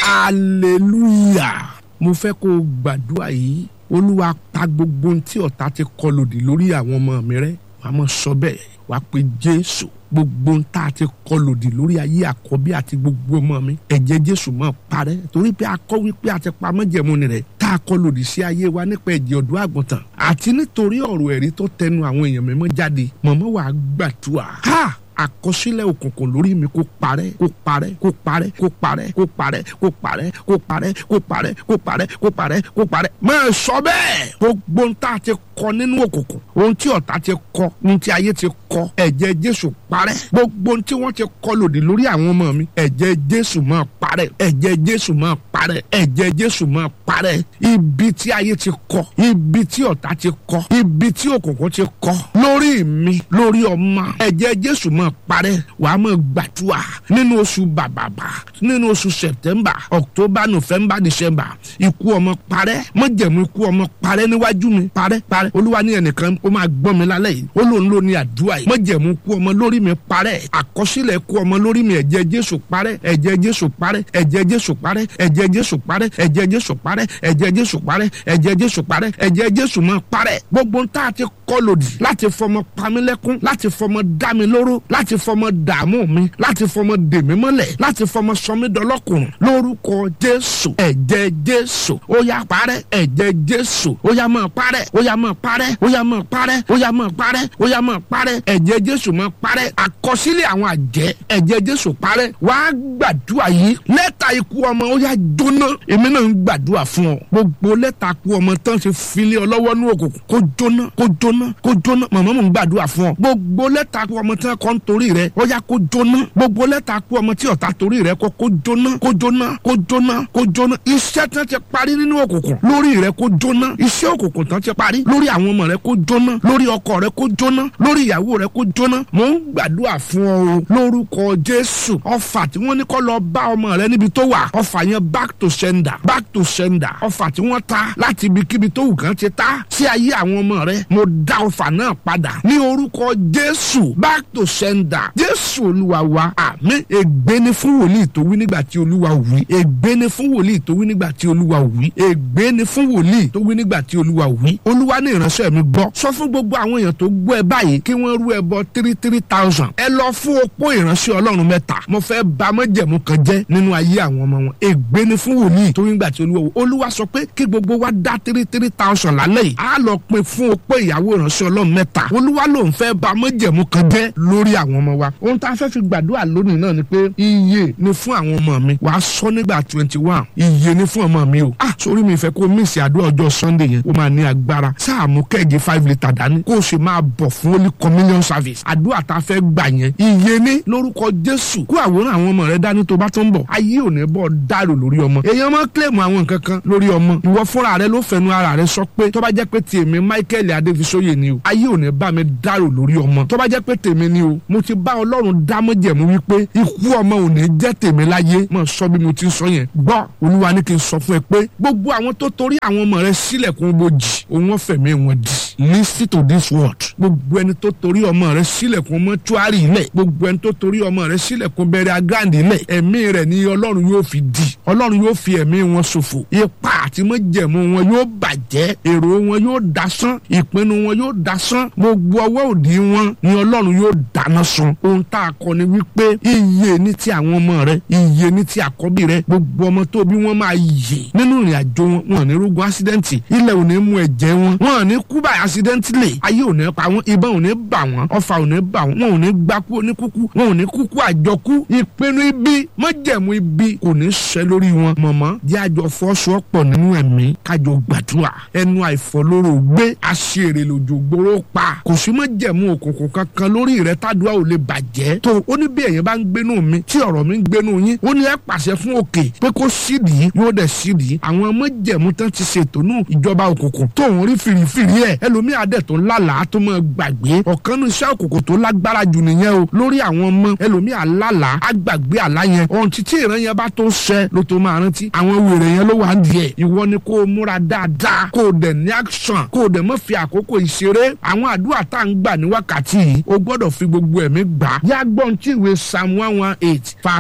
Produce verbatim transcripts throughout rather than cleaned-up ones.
hallelujah. Mo fẹ́ kó gbàdúrà yìí. Olúwa pa gbogbo ohun tí ọ̀tá ti kọ lòdì lórí àwọn ọmọ mi rẹ́. Wàá mọ̀ sọ bẹ́ẹ̀. Wàá pe Jésù. Gbogbo ohun tá a ti kọ lòdì lórí ayé àkọ́bí àti gbogbo ọmọ mi. Ẹ̀jẹ̀ Jésù máa parẹ́. Torí pé a kọ́ wípé a ti pa májẹ̀mú ni rẹ̀. Tá a kọ lòdì sí ayé wa nípa ẹ̀jẹ̀ ọ̀dọ́ àgùntàn. Àti nítorí ọ̀rọ̀ ẹ̀rí tó tẹnu àwọn èèyàn mímọ́ jáde. Màmá wa gbàdúrà. Ha! Àkọsílẹ̀ òkùnkùn lórí mi kó parẹ́ kó parẹ́ kó parẹ́ kó parẹ́ kó parẹ́ kó parẹ́ kó parẹ́ kó parẹ́ kó parẹ́ kó parẹ́ kó parẹ́. Máa sọ bẹ́ẹ̀. Gbogbo ohun tá a ti kọ nínú òkùnkùn, ohun tí ọ̀tá ti kọ, ohun tí ayé ti kọ, ẹ̀jẹ̀ Jésù parẹ́. Gbogbo ohun tí wọ́n ti kọ lòdì lórí àwọn ọmọ mi, ẹ̀jẹ̀ Jésù máa parẹ́. Ẹ̀jẹ̀ Jésù máa parẹ́. Ẹ̀jẹ̀ Jésù máa parẹ́. Ibi tí ayé ti kọ, ibi tí ọ̀tá ti kọ, ibi tí òkùnkùn ti kọ lórí mi, lórí ọmọ, ẹ̀jẹ̀ Jésù máa parẹ́. Wàá máa gbàdúrà nínú oṣù bàbàbà, nínú oṣù September, October, November, December. Ikú ọmọ parẹ́. Májẹ̀mú ikú ọmọ parẹ́ níwájú mi. Parẹ́ parẹ́. Olúwa ní ẹnìkan ó máa gbọ́ mi lálẹ́ yìí. Ó lóun ló ní àdúrà yìí. Májẹ̀mú ikú ọmọ lórí mi parẹ́. Àkọsílẹ̀ ikú ọmọ lórí mi, ẹ̀jẹ̀ Jésù parẹ́. Ẹ̀jẹ̀ Jésù parẹ́. Ẹ̀jẹ̀ Jésù parẹ́. Ẹ̀jẹ̀ Jésù parẹ́. Ẹ̀jẹ̀ Jésù parẹ́. Ẹ̀jẹ̀ Jésù parẹ́. Ẹ̀jẹ̀ Jésù parẹ́. Ẹ̀jẹ̀ Jésù máa parẹ́. Gbogbo ń tá a ti kọ lòdì láti fọmọ pamílẹ́kún, láti fọmọ dá mi lóró, láti fọmọ dààmú mi, láti fọmọ dè mí mọ́lẹ̀, láti fọmọ sọ mí dọlọ́kùnrin lórúkọ Jésù. Ẹ̀jẹ̀ Jésù ó yá parẹ́. Ẹ̀jẹ̀ Jésù ó yá máa parẹ́. Ó yá máa parẹ́. Ó yá máa parẹ́. Ó yá máa parẹ́. Ó yá máa parẹ́. Ẹ̀jẹ̀ Jésù máa parẹ́. Àkọsílẹ̀ àwọn àjẹ́, ẹ̀jẹ̀ Jésù parẹ́. Wàá gbàdúrà yìí. Lẹ́tà ikú ọmọ ó yá jóná. Èmi náà ń gbàdúrà fún ọ. Gbogbo lẹ́tà ikú ọmọ tán ti filé ọ lọ́wọ́ ní òkùnkùn kó jóná kó jóná kó jóná. Màmá mò ń gbàdúrà fún ọ. Gbogbo lẹ́tà ikú ọmọ tán kọ́ ń torí rẹ ó yá kó jóná. Gbogbo lẹ́tà ikú ọmọ tí ọ̀tá torí rẹ kọ́ kó jóná kó jóná kó jóná kó jóná. Iṣẹ́ tán ti parí nínú òkùnkùn lórí rẹ kó jóná. Iṣẹ́ òkùnkùn tán ti parí lórí àwọn ọmọ rẹ kó jóná. Lórí ọkọ rẹ kó jóná. Lórí ìyàwó rẹ kó jóná. Mò ń gbàdúrà fún ọ lórúkọ Jésù. Ọfà tí wọ́n ní kó lọ bá ọmọ rẹ níbi tó wà, ọfà yẹn back to sender back to sender. Ọfà tí wọ́n ta láti ibikíbi tó wù kán ti ta sí ayé àwọn ọmọ rẹ, mo dá ọfà náà padà ní orúkọ Jésù. Back to sender. Jésù Olúwa wa. Àmín. Ègbé ni fún wòlíì tó wí nígbà tí Olúwa wí. Ègbé ni fún wòlíì tó wí nígbà tí Olúwa wí. Ègbé ni fún wòlíì tó wí nígbà tí Olúwa wí. Olúwa ní ìránṣẹ́ mi gbọ́. Sọ fún gbogbo àwọn èèyàn tó gbọ́ ẹ báyìí kí wọ́n rú ẹbọ three three thousand. Ẹ lọ fún opó ìránṣẹ́ Ọlọ́run mẹ́ta. Mo fẹ́ bà májẹ̀mú kan jẹ́ nínú ayé àwọn ọmọ wọn. Ègbé ni fún wòlíì tó wí nígbà tí Olúwa wí. Olúwa sọ pé kí gbogbo wa dá three three thousand lálẹ́ yìí. Á lọ pín fún opó ìyàwó ìránṣẹ́ Ọlọ́run mẹ́ta. Olúwa ló ń fẹ́ bà májẹ̀mú kan jẹ́ lórí àwọn ọmọ wa. Ohun tá a fẹ́ fi gbàdúrà lónìí náà ni pé iye ni fún àwọn ọmọ mi. Wàá sọ nígbà twenty one. Iye ni fún ọmọ mi o. Ah sórí mi fẹ́ kó mísì àdúrà ọjọ́ Sunday yẹn. Ó máa ní agbára. Sáà mú kẹ́ẹ̀gì five litre dání. Kó o sì máa bọ̀ fún Holy Communion service. Àdúrà tá a fẹ́ gbà yẹn. Iye ni lórúkọ Jésù. Kó àwòrán àwọn ọmọ rẹ dání tó bá tó ń bọ̀. Ayé ò ní bọ̀ dárò lórí ọmọ. Èèyàn máa ń kílèmù àwọn nǹkan kan lórí ọmọ. Ìwọ fúnra rẹ ló fẹnu ara rẹ sọ pé tó bá jẹ́ pé tèmi Michael Adéfisóyè ni o. Ayé ò ní bá mi dárò lórí ọmọ. Tó bá jẹ́ pé tèmi ni o. Mo ti bá Ọlọ́run dá májẹ̀mú wípé ikú ọmọ ò ní jẹ́ tèmi láyé. Mo sọ bí mo ti sọ yẹn. Gbọ́ Olúwa ní kí n sọ fún ẹ pé gbogbo àwọn tó torí àwọn ọmọ rẹ sílẹ̀kùn bojì òun wọ́n fẹ̀mí wọn dì. Listen to this word. Gbogbo ẹni tó torí ọmọ rẹ sílẹ̀kùn mọ́túárì ilẹ̀. Gbogbo ẹni tó torí ọmọ rẹ sílẹ̀kùn bẹ̀rẹ̀ agrandi ilẹ̀. Ẹ̀mí rẹ̀ ni Ọlọ́run yóò fi dì. Ọlọ́run yóò fi ẹ̀mí wọn ṣòfò. Ipa àti májẹ̀mú wọn yóò bàjẹ́. Èrò wọn yóò dasán. Ìpinnu wọn yóò dasán. Gbogbo ọwọ́ òdì wọn ni Ọlọ́run yóò dáná sun. Ohun tá a kọ ni wípé iye ní ti àwọn ọmọ rẹ, iye ní ti àkọ́bí rẹ. Gbogbo ọmọ tó bí wọ́n máa yè nínú ìrìn àjò wọn. Wọn ò ní rógun ásídẹ́ǹtì. Ilẹ̀ ò ní mú ẹ̀jẹ̀ wọn. Wọn ò ní kú báyìí ásídẹ́ǹtì lè. Ayé ò ní pa wọn. Ìbọn ò ní bà wọn. Ọfà ò ní bà wọn. Wọn ò ní gbákú oníkúkú. Wọn ò ní kúkú àjọkú. Ìpinnu ibi májẹ̀mú ibi kò ní ṣẹ lórí wọn. Mọ̀mọ́ jẹ́ àjọ fọ́sọ́pọ̀ nínú ẹ̀mí kájọ gbàdúrà. Ẹnu àìfọlóró gbé aṣèrè lòjò gbòòrò pa. Kò sí májẹ̀mú òkùnkùn kankan lórí rẹ tádùá ò lè bàjẹ́. Tó ó ní bí ẹ̀yin bá ń gbénú mi tí ọ̀rọ̀ mi ń gbénú yín. Ó ní ẹ pàṣẹ fún òkè pé kó sídìí yóò dẹ̀ sídìí. Àwọn májẹ̀mú tán ti ṣètò nù ìjọba òkùnkùn tó ń rí fìrìfìrì ẹ̀. Ẹlòmíì adẹ̀ tó lálàá tó máa gbàgbé. Ọ̀kan ní iṣẹ́ òkùnkùn tó lágbára jù nìyẹn o lórí àwọn ọmọ. Ẹlòmíì àlálàá á gbàgbé àlá yẹn. Ọ̀hún títí ìran yẹn bá tó ṣẹ ló tó máa rántí. Àwọn wèrè yẹn ló wà ń di ẹ̀. Ìwọ ni kó o múra dáadáa kó o dẹ̀ ní action kó o dẹ̀ mọ́ fi àkókò ìṣeré. Àwọn àdúrà tá à ń gbà ní wákàtí yìí o gbọ́dọ̀ fi gbogbo ẹ̀mí gbà. Yá gbọ́n tí ìwé Psalm one one eight verse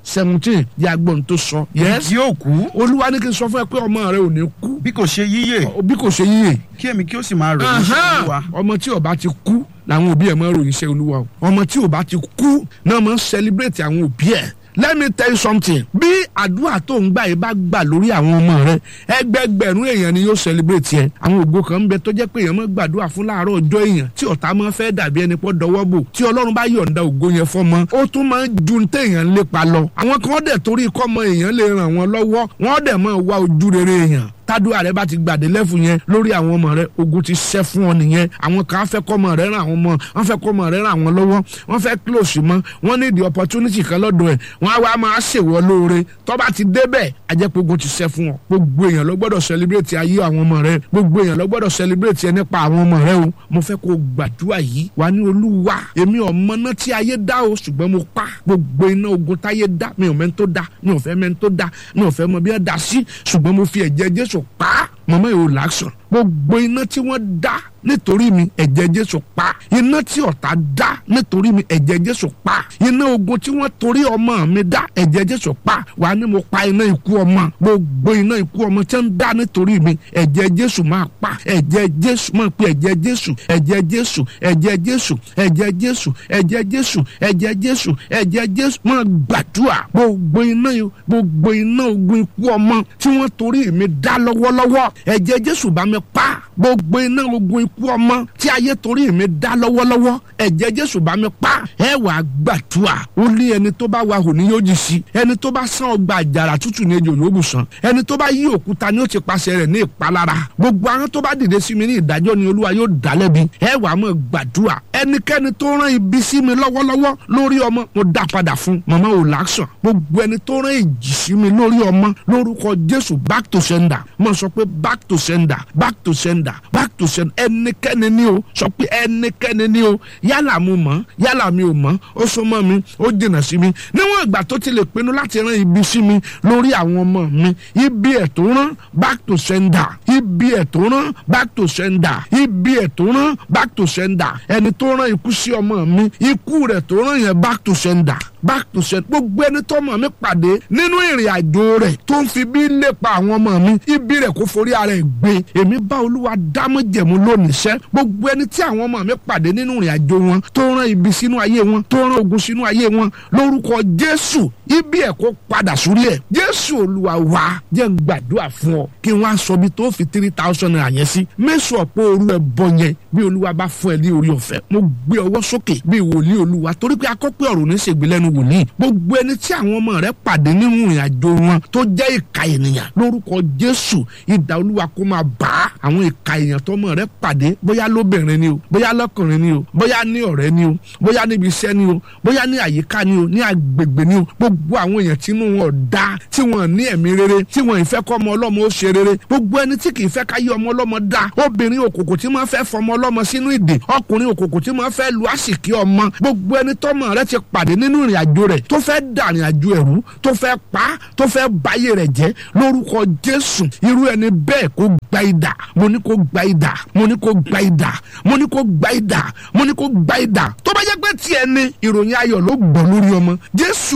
seventeen di agbọ̀n tó sọ. yes yóò kú. olúwa ní kí n sọ fún ẹ pé ọmọ rẹ ò ní kú. bí kò ṣe yíyè. bí kò ṣe yíyè. kí èmi kí ó sì máa ròyìn iṣẹ́ olúwa. ọmọ tí ó bá ti kú làwọn òbí ẹ̀ máa ròyìn iṣẹ́ olúwa o. ọmọ tí ó bá ti kú náà máa ń celebrate àwọn òbí ẹ̀. let me tell you something. bí àdúrà tó ń gbà yìí bá gbà lórí àwọn ọmọ rẹ ẹgbẹgbẹ̀rún èèyàn ni yóò celebrate yẹn. àwọn ògo kan ń bẹ tó jẹ́ pé èèyàn máa gbàdúrà fún láàárọ̀ ọjọ́ èèyàn tí ọ̀tá máa fẹ́ dàbí ẹni pọ́ dọwọ́ bò tí ọlọ́run bá yọ̀ǹda ògo yẹn fọ́mọ ó tún máa ń ju téèyàn lépa lọ. àwọn kan dẹ̀ torí kọ́mọ èèyàn lè ràn wọ́n lọ́wọ́ wọ́n dẹ̀ máa wá ojú rere èèyàn. tádùá rẹ bá ti gbàdé lẹ́fù yẹn lórí àwọn ọmọ rẹ ogun ti ṣẹ́ fún ọ nìyẹn. àwọn kan fẹ́ kọ́mọ rẹ ràn àwọn ọmọ wọn fẹ́ kọ́mọ rẹ ràn àwọn lọ́wọ́ wọ́n fẹ́ close mọ́ wọ́n ní the opportunity kan lọ́dọ̀ ẹ̀ wọ́n á wá máa ṣèwọ́ lóore tó bá ti débẹ̀ ajẹ́pẹ́ ogun ti ṣẹ́ fún ọ. gbogbo èèyàn ló gbọ́dọ̀ celebrate ayé àwọn ọmọ rẹ gbogbo èèyàn ló gbọ́dọ̀ celebrate ẹ nípa àwọn ọmọ rẹ o. mo fẹ́ kó gbàdúrà yìí wà ní olúwa èmi ọmọ náà tí ayé dá o ṣùgbọ́n mo pa gbogbo iná ogun táyé dá mi ò mẹ́ni tó dá mi ò fẹ́ mẹ́ni tó dá mi ò fẹ́ mọ bí ẹ dá sí ṣùgbọ́n mo fi ẹ̀jẹ̀ Jésù pa á mọ̀mọ́ yóò làásùn gbogbo iná tí wọ́n dá nítorí mi ẹ̀jẹ̀ Jésù pa iná tí ọ̀tá dá nítorí mi ẹ̀jẹ̀ Jésù pa iná ogun tí wọ́n torí ọmọ mi dá ẹ̀jẹ̀ Jésù pa wà ní mo pa iná ikú ọmọ gbogbo iná ikú ọmọ tí wọ́n dá nítorí mi ẹ̀jẹ̀ Jésù máa pa ẹ̀jẹ̀ Jésù máa pe ẹ̀jẹ̀ Jésù ẹ̀jẹ̀ Jésù ẹ̀jẹ̀ Jésù ẹ̀jẹ̀ Jésù ẹ̀jẹ̀ Jésù ẹ̀jẹ̀ Jésù ẹ̀jẹ̀ Jésù máa gbàdúrà gbogbo iná gbogbo iná ogun ikú ọmọ tí wọ́n torí mi dá lọ́wọ́lọ́wọ́ ẹ̀jẹ̀ Jésù bá mi pa gbogbo iná ogun ikú ọmọ tí ayé torí mi dá lọ́wọ́lọ́wọ́ ẹ̀jẹ̀ Jésù bá mi pa ẹ wà gbàdúrà ó ní ẹni tó bá wà hò ní yóò jì sí ẹni tó bá sán ọgbà àjàrà tútù ní ejò yóò bù sàn ẹni tó bá yí òkúta ni ó ti pàṣẹ rẹ̀ ní ìpalára gbogbo àwọn tó bá dìde sí mi ní ìdájọ́ ni Olúwa yóò dá lẹ́bi ẹ wà mọ́ gbàdúrà ẹnikẹ́ni tó rán ibi sí mi lọ́wọ́lọ́wọ́ lórí ọmọ mo dá padà fún màmá ò láṣàn gbogbo ẹni tó rán ìjì sí mi lórí ọmọ lórúkọ Jésù back to sender mo sọ pé back to sender back to sender back to sender ẹnikẹ́ni ni o sọ pé ẹnikẹ́ni ni o yálà mo mọ̀ yálà mi ò mọ̀ ó súnmọ́ mi ó jìnnà sí mi níwọ̀n ìgbà tó ti lè pinnu láti rán ibi sí mi lórí àwọn ọmọ mi ibi ẹ̀ tó rán back to sender ibi ẹ̀ tó rán back to sender ibi ẹ̀ tó rán back to sender ẹni tó rán ikú sí ọmọ mi ikú rẹ̀ tó rán yẹn back to sender back to sender gbogbo ẹni tó mọ̀ mi pàdé nínú ìrìn àjò rẹ̀ tó ń fi bí lépa àwọn ọmọ mi ibi rẹ̀ kó forí ara ẹ̀ gbé èmi bá Olúwa dámọ̀jẹ̀mú lónìí sẹ́ gbogbo ẹni tí àwọn ọmọ mi pàdé nínú ìrìn àjò wọn tó rán ibi sínú ayé wọn tó rán ogun sínú ayé wọn lórúkọ Jésù ibi ẹ̀ kó padà sórí ẹ̀ Jésù Olúwa wá jẹ́ n gbàdúrà fún ọ kí wọ́n á sọ bí tó fi three thousand naira yẹn sí mẹ́sàn-án pé orú ẹ̀ bọ̀ yẹn bí Olúwa bá fún ẹ ní orí ọ̀fẹ́ mo gbé ọwọ́ sókè bí wòlíì Olúwa torí pé akọ́pẹ́ ọ̀rọ̀ ní ṣègbè lẹ́nu wòlíì gbogbo ẹni tí àwọn ọmọ rẹ pàdé nínú ìrìn àjò wọn tó jẹ́ ìka ènìyàn lórúkọ Jésù idà Olúwa kó máa bá àwọn ìka èèyàn tó ọmọ rẹ pàdé bóyá lóbìnrin ni o bóyá lọ́kùnrin ni o bóyá ní ọ̀rẹ́ ni o bóyá níbi iṣẹ́ ni o bóyá ní àyíká ni o ní agbègbè ni o gbogbo àwọn èèyàn tí inú wọn dá tí wọn ní ẹ̀mí rere tí wọn ìfẹ́ kọ́ ọmọ ọlọ́mọ ó ṣe rere gbogbo ẹni tí kì í fẹ́ ká yí ọmọ ọlọ́mọ dá obìnrin òkòkò tí máa fẹ́ fọmọ ọlọ́mọ sínú ìdè ọkùnrin òkòkò tí máa fẹ́ lu àsìkí ọmọ gbogbo ẹni tọ́mọ rẹ ti pàdé nínú ìrìn àjò rẹ tó fẹ́ dà ìrìn àjò ẹ̀rú tó fẹ́ pa tó fẹ́ báyé rẹ̀ jẹ́ lórúkọ Jésù irú ẹni bẹ́ẹ̀ kó gba idà mo ní kó gba idà mo ní kó gba idà mo ní kó gba idà mo ní kó gba idà tó bá jẹ́ pé tiẹ̀ ni ìròyìn ayọ̀ ló gbọ́ lórí ọmọ Jésù